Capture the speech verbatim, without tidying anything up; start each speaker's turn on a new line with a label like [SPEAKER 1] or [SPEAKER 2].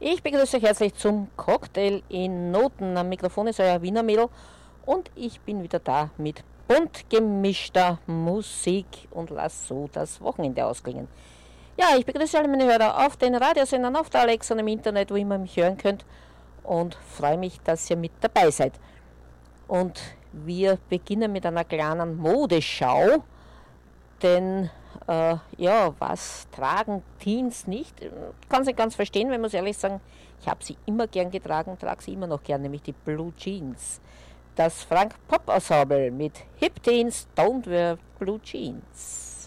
[SPEAKER 1] Ich begrüße euch herzlich zum Cocktail in Noten. Am Mikrofon ist euer Wiener Mädel und ich bin wieder da mit bunt gemischter Musik und lass so das Wochenende ausklingen. Ja, ich begrüße alle meine Hörer auf den Radiosendern, auf der Alexa und im Internet, wo ihr mich hören könnt und freue mich, dass ihr mit dabei seid. Und wir beginnen mit einer kleinen Modeschau, denn äh, ja, was tragen Teens nicht? Ich kann es nicht ganz verstehen, wenn man es ehrlich sagen, ich habe sie immer gern getragen, trage sie immer noch gern, nämlich die Blue Jeans. Das Frank Pop Ensemble mit Hip Teens Don't Wear Blue Jeans.